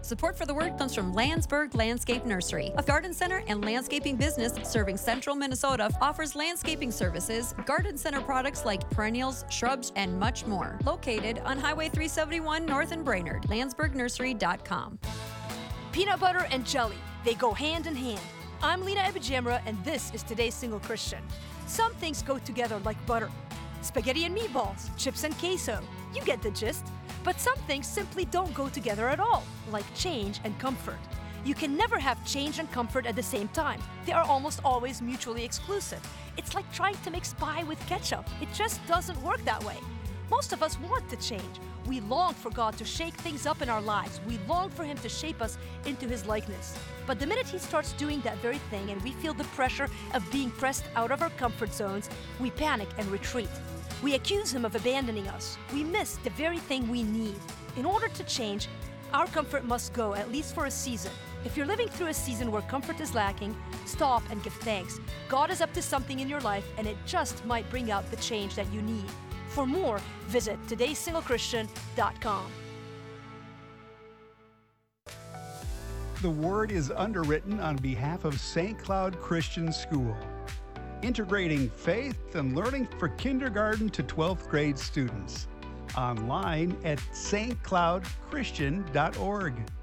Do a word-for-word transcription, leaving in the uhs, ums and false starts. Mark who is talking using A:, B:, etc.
A: Support for the Word comes from Landsberg Landscape Nursery, a garden center and landscaping business serving central Minnesota, offers landscaping services, garden center products like perennials, shrubs, and much more. Located on Highway three seventy-one north in Brainerd, landsberg nursery dot com.
B: Peanut butter and jelly, they go hand in hand. I'm Lena Ebijamra, and this is Today's Single Christian. Some things go together like butter. Spaghetti and meatballs, chips and queso. You get the gist. But some things simply don't go together at all, like change and comfort. You can never have change and comfort at the same time. They are almost always mutually exclusive. It's like trying to mix pie with ketchup. It just doesn't work that way. Most of us want to change. We long for God to shake things up in our lives. We long for Him to shape us into His likeness. But the minute He starts doing that very thing and we feel the pressure of being pressed out of our comfort zones, we panic and retreat. We accuse Him of abandoning us. We miss the very thing we need. In order to change, our comfort must go, at least for a season. If you're living through a season where comfort is lacking, stop and give thanks. God is up to something in your life, and it just might bring out the change that you need. For more, visit todays single christian dot com.
C: The Word is underwritten on behalf of Saint Cloud Christian School, integrating faith and learning for kindergarten to twelfth grade students. Online at s t cloud christian dot org.